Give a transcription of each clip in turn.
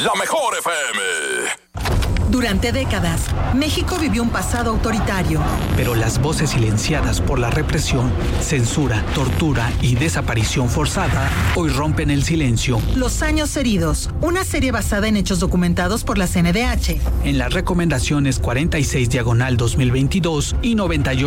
La Mejor FM. Durante décadas, México vivió un pasado autoritario. Pero las voces silenciadas por la represión, censura, tortura y desaparición forzada hoy rompen el silencio. Los años heridos, una serie basada en hechos documentados por la CNDH. En las recomendaciones 46/2022 y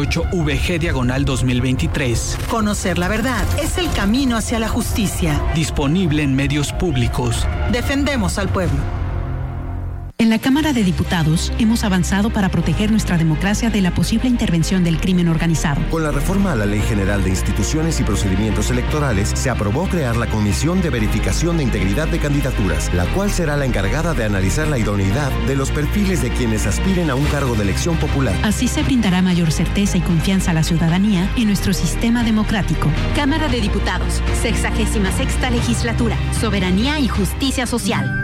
98/VG/2023. Conocer la verdad es el camino hacia la justicia. Disponible en medios públicos. Defendemos al pueblo. En la Cámara de Diputados hemos avanzado para proteger nuestra democracia de la posible intervención del crimen organizado. Con la reforma a la Ley General de Instituciones y Procedimientos Electorales, se aprobó crear la Comisión de Verificación de Integridad de Candidaturas, la cual será la encargada de analizar la idoneidad de los perfiles de quienes aspiren a un cargo de elección popular. Así se brindará mayor certeza y confianza a la ciudadanía en nuestro sistema democrático. Cámara de Diputados, 66ª Legislatura, Soberanía y Justicia Social.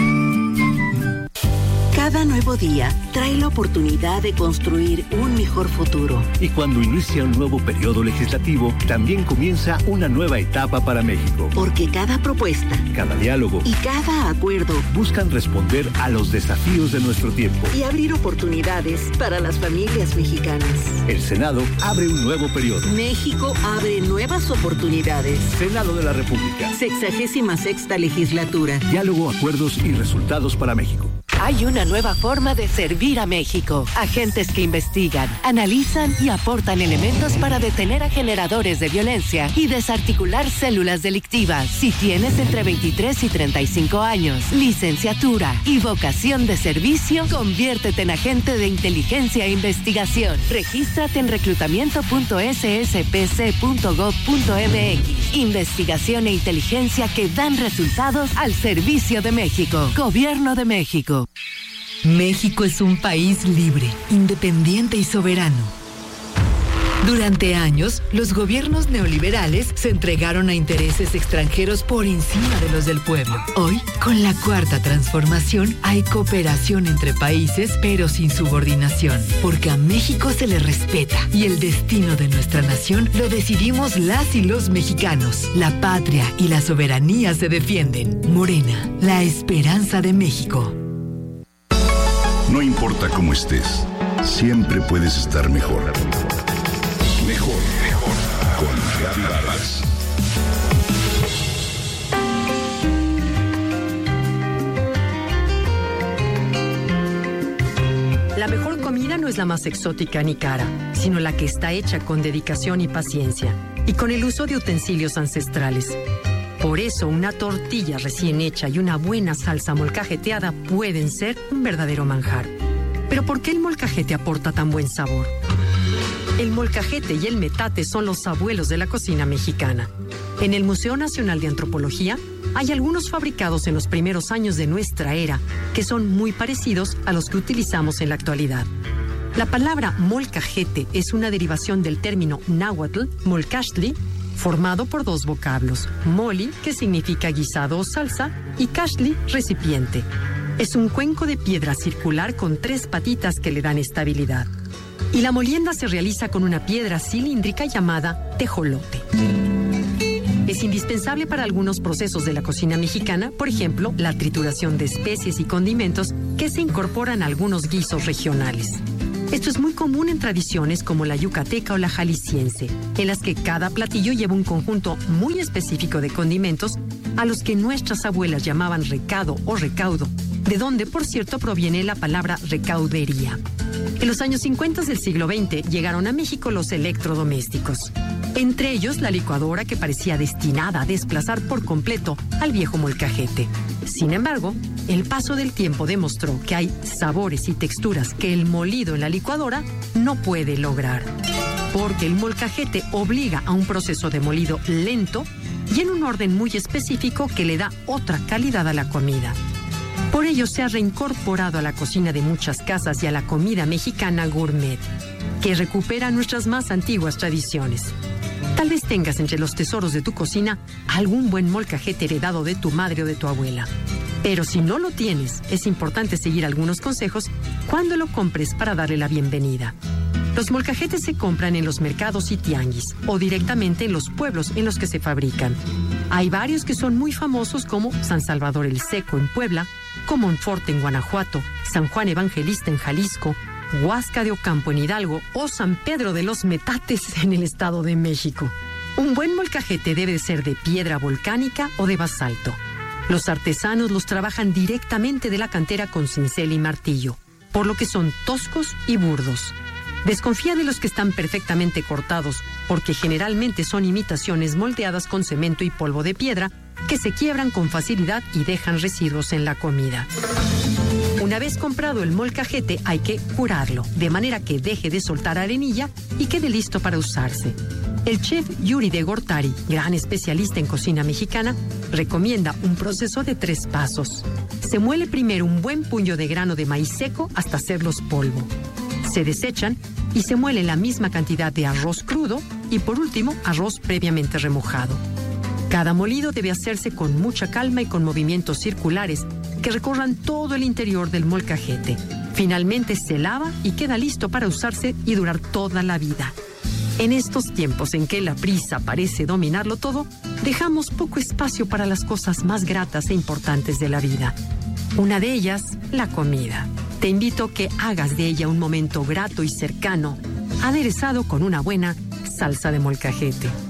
Cada nuevo día trae la oportunidad de construir un mejor futuro. Y cuando inicia un nuevo periodo legislativo, también comienza una nueva etapa para México. Porque cada propuesta, cada diálogo y cada acuerdo buscan responder a los desafíos de nuestro tiempo y abrir oportunidades para las familias mexicanas. El Senado abre un nuevo periodo. México abre nuevas oportunidades. Senado de la República. 66ª Legislatura. Diálogo, acuerdos y resultados para México. Hay una nueva forma de servir a México. Agentes que investigan, analizan y aportan elementos para detener a generadores de violencia y desarticular células delictivas. Si tienes entre 23 y 35 años, licenciatura y vocación de servicio, conviértete en agente de inteligencia e investigación. Regístrate en reclutamiento.sspc.gov.mx. Investigación e inteligencia que dan resultados al servicio de México. Gobierno de México. México es un país libre, independiente y soberano. Durante años, los gobiernos neoliberales se entregaron a intereses extranjeros por encima de los del pueblo. Hoy, con la Cuarta Transformación, hay cooperación entre países, pero sin subordinación, porque a México se le respeta y el destino de nuestra nación lo decidimos las y los mexicanos. La patria y la soberanía se defienden. Morena, la esperanza de México. No importa cómo estés, siempre puedes estar mejor. Mejor, mejor. Con Gaby Vargas. La mejor comida no es la más exótica ni cara, sino la que está hecha con dedicación y paciencia, y con el uso de utensilios ancestrales. Por eso, una tortilla recién hecha y una buena salsa molcajeteada pueden ser un verdadero manjar. ¿Pero por qué el molcajete aporta tan buen sabor? El molcajete y el metate son los abuelos de la cocina mexicana. En el Museo Nacional de Antropología hay algunos fabricados en los primeros años de nuestra era que son muy parecidos a los que utilizamos en la actualidad. La palabra molcajete es una derivación del término náhuatl, molcaxtli, formado por dos vocablos, moli, que significa guisado o salsa, y caxtli, recipiente. Es un cuenco de piedra circular con 3 patitas que le dan estabilidad. Y la molienda se realiza con una piedra cilíndrica llamada tejolote. Es indispensable para algunos procesos de la cocina mexicana, por ejemplo, la trituración de especies y condimentos que se incorporan a algunos guisos regionales. Esto es muy común en tradiciones como la yucateca o la jalisciense, en las que cada platillo lleva un conjunto muy específico de condimentos a los que nuestras abuelas llamaban recado o recaudo, de donde, por cierto, proviene la palabra recaudería. En los años 50 del siglo XX llegaron a México los electrodomésticos. Entre ellos, la licuadora, que parecía destinada a desplazar por completo al viejo molcajete. Sin embargo, el paso del tiempo demostró que hay sabores y texturas que el molido en la licuadora no puede lograr, porque el molcajete obliga a un proceso de molido lento y en un orden muy específico que le da otra calidad a la comida. Por ello se ha reincorporado a la cocina de muchas casas y a la comida mexicana gourmet, que recupera nuestras más antiguas tradiciones. Tal vez tengas entre los tesoros de tu cocina algún buen molcajete heredado de tu madre o de tu abuela. Pero si no lo tienes, es importante seguir algunos consejos cuando lo compres para darle la bienvenida. Los molcajetes se compran en los mercados y tianguis o directamente en los pueblos en los que se fabrican. Hay varios que son muy famosos como San Salvador el Seco en Puebla, Comonfort en Guanajuato, San Juan Evangelista en Jalisco, Huasca de Ocampo en Hidalgo o San Pedro de los Metates en el Estado de México. Un buen molcajete debe ser de piedra volcánica o de basalto. Los artesanos los trabajan directamente de la cantera con cincel y martillo, por lo que son toscos y burdos. Desconfía de los que están perfectamente cortados, porque generalmente son imitaciones moldeadas con cemento y polvo de piedra que se quiebran con facilidad y dejan residuos en la comida. Una vez comprado el molcajete hay que curarlo, de manera que deje de soltar arenilla y quede listo para usarse. El chef Yuri de Gortari, gran especialista en cocina mexicana, recomienda un proceso de 3 pasos. Se muele primero un buen puño de grano de maíz seco hasta hacerlos polvo. Se desechan y se muele la misma cantidad de arroz crudo y, por último, arroz previamente remojado. Cada molido debe hacerse con mucha calma y con movimientos circulares que recorran todo el interior del molcajete. Finalmente se lava y queda listo para usarse y durar toda la vida. En estos tiempos en que la prisa parece dominarlo todo, dejamos poco espacio para las cosas más gratas e importantes de la vida. Una de ellas, la comida. Te invito a que hagas de ella un momento grato y cercano, aderezado con una buena salsa de molcajete.